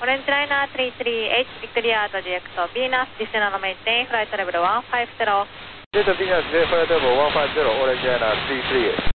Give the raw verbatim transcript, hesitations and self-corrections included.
Orange Liner three three eight, Victoria to direct to Venus, descend on maintain, flight level one five zero. Delta Venus, flight level one five zero, Orange Liner three three eight.